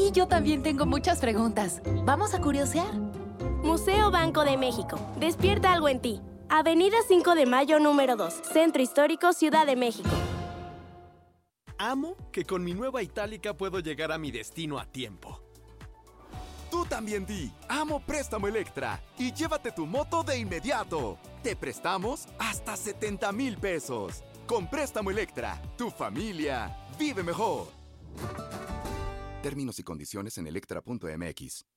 Sí, yo también tengo muchas preguntas. Vamos a curiosear. Museo Banco de México. Despierta algo en ti. Avenida 5 de Mayo, número 2. Centro Histórico, Ciudad de México. Amo que con mi nueva Itálica puedo llegar a mi destino a tiempo. Tú también di, amo Préstamo Electra y llévate tu moto de inmediato. Te prestamos hasta 70,000 pesos. Con Préstamo Electra, tu familia vive mejor. Términos y condiciones en electra.mx.